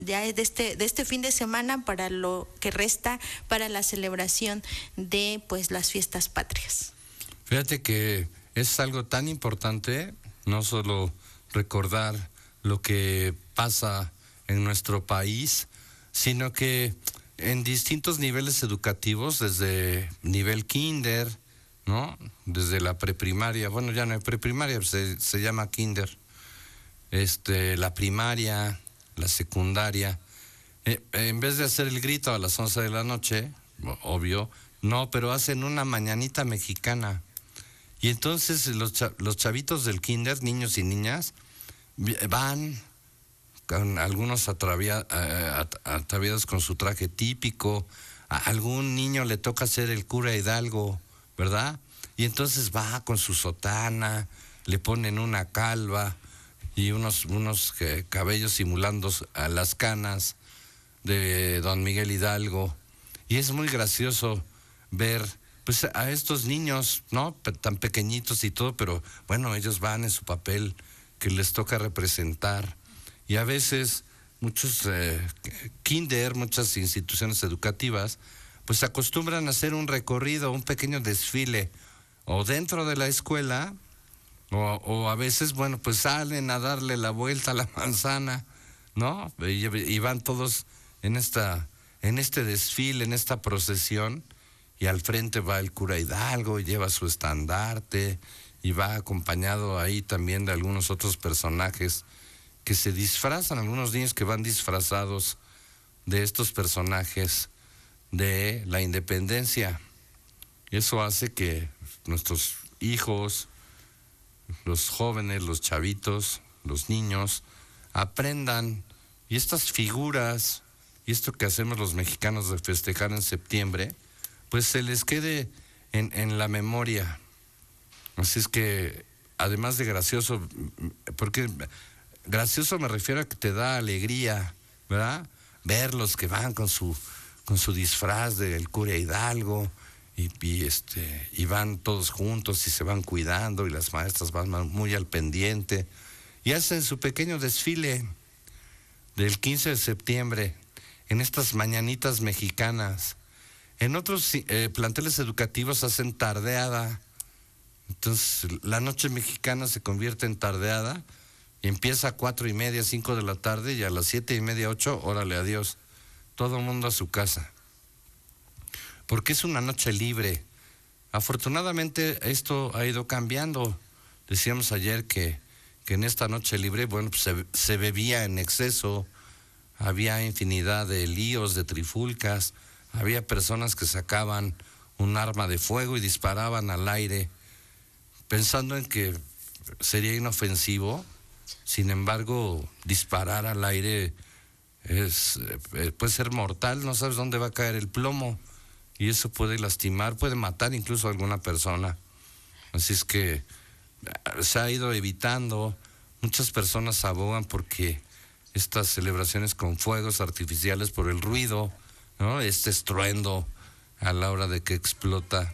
ya de este fin de semana para lo que resta para la celebración de pues las fiestas patrias. Fíjate que es algo tan importante, no solo recordar lo que pasa en nuestro país, sino que en distintos niveles educativos, desde nivel kinder, ¿no? Desde la preprimaria, bueno, ya no hay preprimaria, se llama kinder, la primaria, la secundaria, en vez de hacer el grito a las 11 de la noche, obvio, no, pero hacen una mañanita mexicana. Y entonces los chavitos del kinder, niños y niñas, van con algunos ataviados con su traje típico. A algún niño le toca ser el cura Hidalgo, ¿verdad? Y entonces va con su sotana, le ponen una calva y unos cabellos simulando a las canas de don Miguel Hidalgo. Y es muy gracioso ver pues a estos niños, ¿no? Tan pequeñitos y todo, pero bueno, ellos van en su papel que les toca representar. Y a veces muchos kinder, muchas instituciones educativas, pues acostumbran a hacer un recorrido, un pequeño desfile, o dentro de la escuela, o a veces, bueno, pues salen a darle la vuelta a la manzana, ¿no? Y van todos en este desfile, en esta procesión, y al frente va el cura Hidalgo y lleva su estandarte, y va acompañado ahí también de algunos otros personajes que se disfrazan, algunos niños que van disfrazados de estos personajes de la independencia. Eso hace que nuestros hijos, los jóvenes, los chavitos, los niños, aprendan, y estas figuras, y esto que hacemos los mexicanos de festejar en septiembre, pues se les quede en la memoria. Así es que, además de gracioso, porque gracioso me refiero a que te da alegría, ¿verdad? Verlos que van con su disfraz del cura Hidalgo, y van todos juntos y se van cuidando, y las maestras van muy al pendiente y hacen su pequeño desfile del 15 de septiembre en estas mañanitas mexicanas. En otros planteles educativos hacen tardeada. Entonces la noche mexicana se convierte en tardeada y empieza a 4:30, 5 de la tarde, y a las 7:30, 8, órale, adiós, todo el mundo a su casa, porque es una noche libre. Afortunadamente esto ha ido cambiando. Decíamos ayer que en esta noche libre, bueno, pues se bebía en exceso, había infinidad de líos, de trifulcas, había personas que sacaban un arma de fuego y disparaban al aire, pensando en que sería inofensivo. Sin embargo, disparar al aire puede ser mortal, no sabes dónde va a caer el plomo, y eso puede lastimar, puede matar incluso a alguna persona. Así es que se ha ido evitando. Muchas personas abogan porque estas celebraciones con fuegos artificiales, por el ruido, ¿no? Este estruendo a la hora de que explota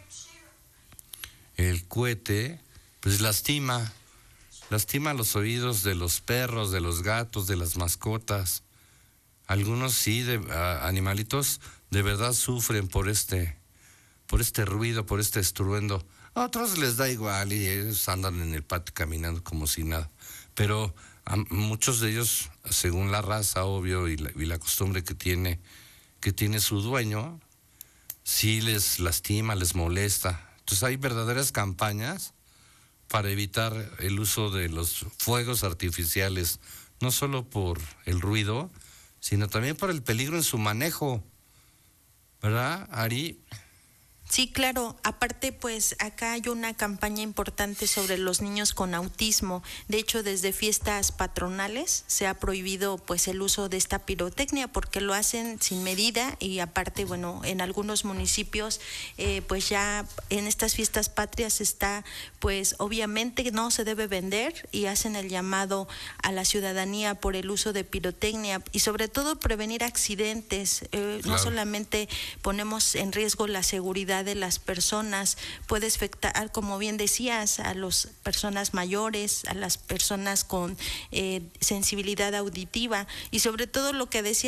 el cohete, pues lastima los oídos de los perros, de los gatos, de las mascotas. Algunos sí, animalitos, de verdad sufren por este ruido, por este estruendo. A otros les da igual y ellos andan en el patio caminando como si nada. Pero a muchos de ellos, según la raza, obvio, y la costumbre que tiene su dueño, sí les lastima, les molesta. Entonces hay verdaderas campañas para evitar el uso de los fuegos artificiales, no solo por el ruido, sino también por el peligro en su manejo, ¿verdad, Ari? Sí, claro. Aparte, pues acá hay una campaña importante sobre los niños con autismo. De hecho, desde fiestas patronales se ha prohibido pues el uso de esta pirotecnia porque lo hacen sin medida, y aparte, bueno, en algunos municipios pues ya en estas fiestas patrias está, pues obviamente no se debe vender, y hacen el llamado a la ciudadanía por el uso de pirotecnia y sobre todo prevenir accidentes. Claro. No solamente ponemos en riesgo la seguridad movilidad de las personas, puede afectar, como bien decías, a las personas mayores, a las personas con sensibilidad auditiva y sobre todo lo que decía